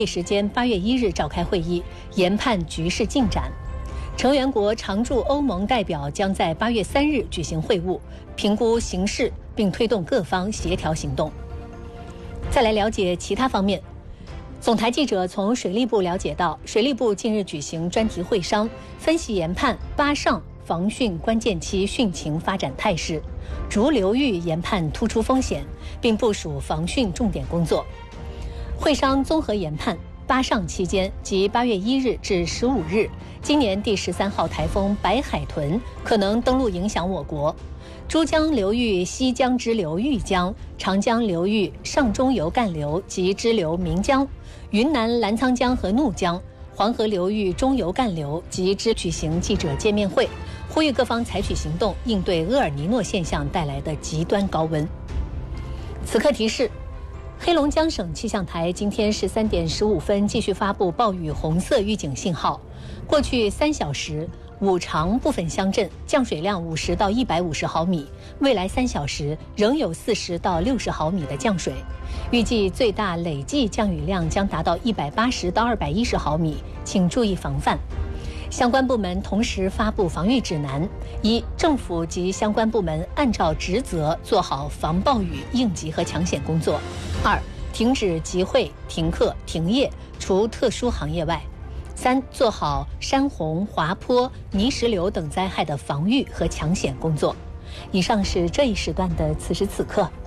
时间8月1日召开会议，研判局势进展。成员国常驻欧盟代表将在8月3日举行会晤，评估形势，并推动各方协调行动。再来了解其他方面。总台记者从水利部了解到，水利部近日举行专题会商，分析研判巴上防汛关键期汛情发展态势，逐流域研判突出风险，并部署防汛重点工作。会商综合研判，巴上期间即8月1日至15日，今年第13号台风白海豚可能登陆影响我国。珠江流域西江支流豫江、长江流域上中游干流及支流岷江、云南澜沧江和怒江、黄河流域中游干流及支举行记者见面会，呼吁各方采取行动，应对厄尔尼诺现象带来的极端高温。此刻提示，黑龙江省气象台今天13点15分继续发布暴雨红色预警信号。过去3小时，五常部分乡镇降水量50到150毫米，未来3小时仍有40到60毫米的降水，预计最大累计降雨量将达到180到210毫米，请注意防范。相关部门同时发布防御指南：一、政府及相关部门按照职责做好防暴雨应急和抢险工作；二、停止集会、停课、停业，除特殊行业外；三、做好山洪、滑坡、泥石流等灾害的防御和抢险工作。以上是这一时段的此时此刻。